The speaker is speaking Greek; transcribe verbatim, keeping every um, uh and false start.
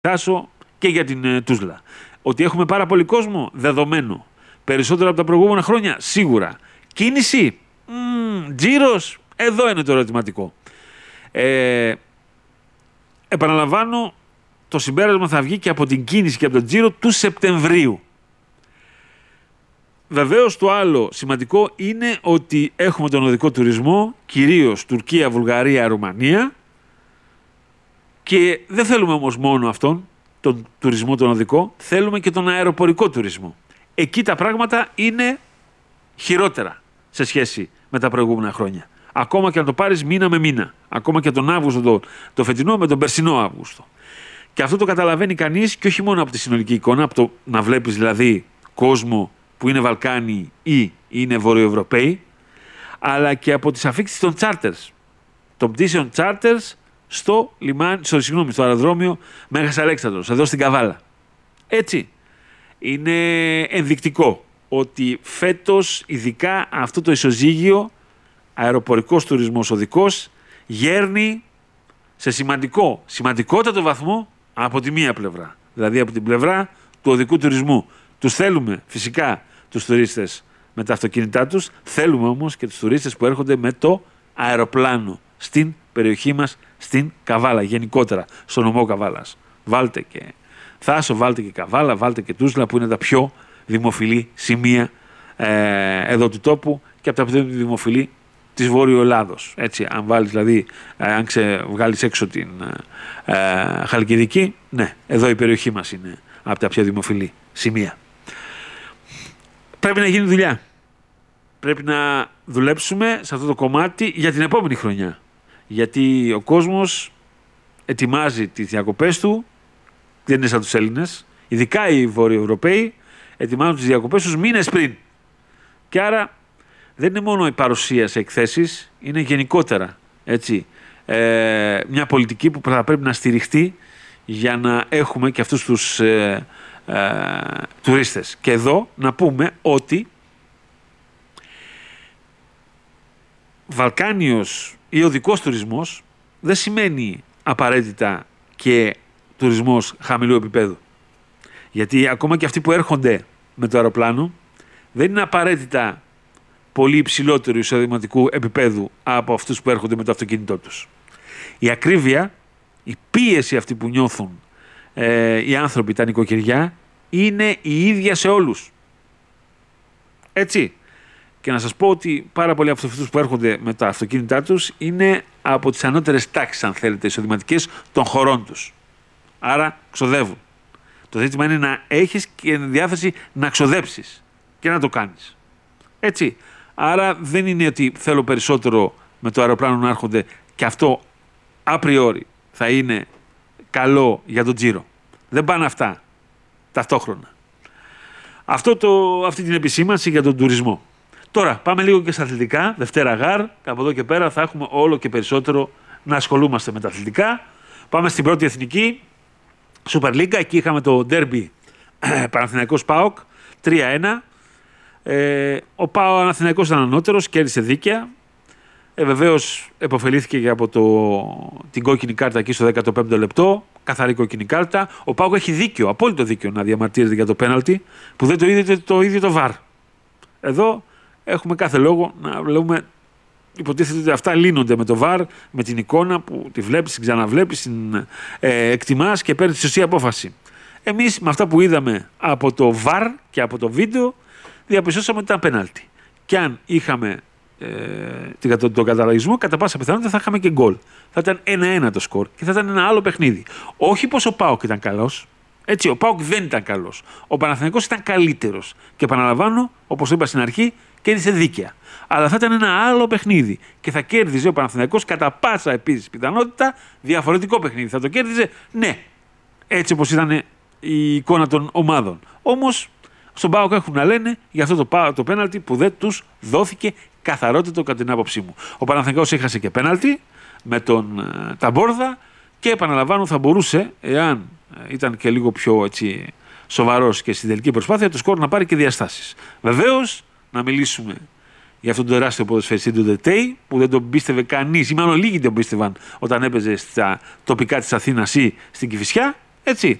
Τάσο και για την ε, Τούσλα. Ότι έχουμε πάρα πολύ κόσμο, δεδομένο. Περισσότερο από τα προηγούμενα χρόνια, σίγουρα. Κίνηση, μ, τζίρος, εδώ είναι το ερωτηματικό. Ε, επαναλαμβάνω, το συμπέρασμα θα βγει και από την κίνηση και από τον τζίρο του Σεπτεμβρίου. Βεβαίως το άλλο σημαντικό είναι ότι έχουμε τον οδικό τουρισμό, κυρίως Τουρκία, Βουλγαρία, Ρουμανία, και δεν θέλουμε όμως μόνο αυτόν, τον τουρισμό τον οδικό, θέλουμε και τον αεροπορικό τουρισμό. Εκεί τα πράγματα είναι χειρότερα σε σχέση με τα προηγούμενα χρόνια. Ακόμα και αν το πάρεις μήνα με μήνα. Ακόμα και τον Αύγουστο, το, το φετινό με τον περσινό Αύγουστο. Και αυτό το καταλαβαίνει κανείς και όχι μόνο από τη συνολική εικόνα, από το να βλέπεις δηλαδή κόσμο που είναι Βαλκάνοι ή είναι Βορειοευρωπαίοι, αλλά και από τις αφίξεις των charters, των πτήσεων charters στο, λιμάνι, στο, συγγνώμη, στο αεροδρόμιο Μέγας Αλέξανδρος, εδώ στην Καβάλα. Έτσι, είναι ενδεικτικό ότι φέτος ειδικά αυτό το ισοζύγιο αεροπορικός τουρισμός οδικός γέρνει σε σημαντικό, σημαντικότατο βαθμό από τη μία πλευρά. Δηλαδή από την πλευρά του οδικού τουρισμού. Τους θέλουμε φυσικά τους τουρίστες με τα αυτοκίνητά τους, θέλουμε όμως και τους τουρίστες που έρχονται με το αεροπλάνο στην περιοχή μας, στην Καβάλα, γενικότερα, στο νομό Καβάλας. Βάλτε και Θάσο, βάλτε και Καβάλα, βάλτε και Τούσλα, που είναι τα πιο δημοφιλή σημεία ε, εδώ του τόπου και από τα πιο δημοφιλή της Βόρειου Ελλάδος. Έτσι, αν βάλεις δηλαδή, ε, αν ξεβγάλεις έξω την ε, ε, Χαλκιδική, ναι, εδώ η περιοχή μας είναι από τα πιο δημοφιλή σημεία. Πρέπει να γίνει δουλειά. Πρέπει να δουλέψουμε σε αυτό το κομμάτι για την επόμενη χρονιά. Γιατί ο κόσμος ετοιμάζει τις διακοπές του, δεν είναι σαν τους Έλληνες, ειδικά οι Βορειοευρωπαίοι ετοιμάζουν τις διακοπές τους μήνες πριν. Και άρα δεν είναι μόνο η παρουσία σε εκθέσεις, είναι γενικότερα έτσι, ε, μια πολιτική που θα πρέπει να στηριχτεί για να έχουμε και αυτούς τους ε, ε, τουρίστες. Και εδώ να πούμε ότι Βαλκάνιος ή οδικός τουρισμός δεν σημαίνει απαραίτητα και τουρισμός χαμηλού επίπεδου. Γιατί ακόμα και αυτοί που έρχονται με το αεροπλάνο δεν είναι απαραίτητα πολύ υψηλότερου εισοδηματικού επίπεδου από αυτούς που έρχονται με το αυτοκίνητό τους. Η ακρίβεια, η πίεση αυτή που νιώθουν ε, οι άνθρωποι, τα νοικοκυριά, είναι η ίδια σε όλους. Έτσι. Και να σας πω ότι πάρα πολλοί από αυτούς που έρχονται με τα αυτοκίνητά τους είναι από τις ανώτερες τάξεις, αν θέλετε, εισοδηματικές των χωρών τους. Άρα ξοδεύουν. Το ζήτημα είναι να έχεις και διάθεση να ξοδέψεις και να το κάνεις. Έτσι. Άρα δεν είναι ότι θέλω περισσότερο με το αεροπλάνο να έρχονται και αυτό απριόρι θα είναι καλό για τον τζίρο. Δεν πάνε αυτά ταυτόχρονα. Αυτό το, αυτή την επισήμανση για τον τουρισμό. Τώρα πάμε λίγο και στα αθλητικά. Δευτέρα Γάρ. Από εδώ και πέρα θα έχουμε όλο και περισσότερο να ασχολούμαστε με τα αθλητικά. Πάμε στην πρώτη εθνική Super League. Εκεί είχαμε το ντέρμπι Παναθηναϊκός ΠΑΟΚ τρία ένα. Ε, ο ΠΑΟΚ Παναθηναϊκός ήταν ανώτερος, κέρδισε δίκαια. Ε, βεβαίως επωφελήθηκε και από το, την κόκκινη κάρτα εκεί στο δέκατο πέμπτο λεπτό. Καθαρή κόκκινη κάρτα. Ο ΠΑΟΚ έχει δίκιο, απόλυτο δίκιο να διαμαρτύρεται για το πέναλτι που δεν το είδε το ίδιο το βαρ. Εδώ έχουμε κάθε λόγο να βλέπουμε. Υποτίθεται ότι αυτά λύνονται με το βαρ, με την εικόνα που τη βλέπεις, την ξαναβλέπεις, την ε, εκτιμάς και παίρνεις τη σωστή απόφαση. Εμείς με αυτά που είδαμε από το βαρ και από το βίντεο διαπιστώσαμε ότι ήταν πέναλτι. Και αν είχαμε ε, τον, τον καταλαγισμό, κατά πάσα πιθανότητα θα είχαμε και γκολ. Θα ήταν ένα ένα το σκορ και θα ήταν ένα άλλο παιχνίδι. Όχι πως ο ΠΑΟΚ ήταν καλός. Έτσι, ο ΠΑΟΚ δεν ήταν καλός. Ο Παναθηναϊκός ήταν καλύτερος. Και επαναλαμβάνω, όπως είπα στην αρχή, κέρδισε δίκαια. Αλλά θα ήταν ένα άλλο παιχνίδι. Και θα κέρδιζε ο Παναθηναϊκός κατά πάσα επίσης πιθανότητα διαφορετικό παιχνίδι. Θα το κέρδιζε, ναι. Έτσι όπως ήταν η εικόνα των ομάδων. Όμως στον ΠΑΟΚ έχουν να λένε για αυτό το, το πέναλτι που δεν τους δόθηκε καθαρότητα κατά την άποψή μου. Ο Παναθηναϊκός έχασε και πέναλτι με τον Ταμπόρδα και επαναλαμβάνω θα μπορούσε, εάν ήταν και λίγο πιο έτσι, σοβαρός και στην τελική προσπάθεια, το σκορ να πάρει και διαστάσεις. Βεβαίως, να μιλήσουμε για αυτόν τον τεράστιο ποδοσφαιριστή του Ντετέι, που δεν τον πίστευε κανείς, ή μάλλον λίγοι τον πίστευαν όταν έπαιζε στα τοπικά της Αθήνας ή στην Κηφισιά. Έτσι.